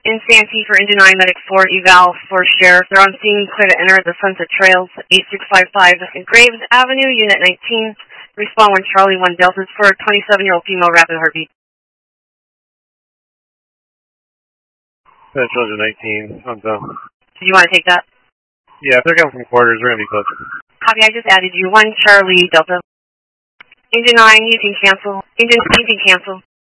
In Santee for Engine 9, Medic 4, Eval for Sheriff. They're on scene, clear to enter the Sunset Trails, 8655 Graves Avenue, Unit 19. Respond when Charlie 1 Delta is for a 27-year-old female, rapid heartbeat. Children 19, I'm done. Do you want to take that? Yeah, if they're coming from quarters, we're going to be close. Copy, I just added you. 1 Charlie Delta. Engine 9, you can cancel. Engine 9, you can cancel.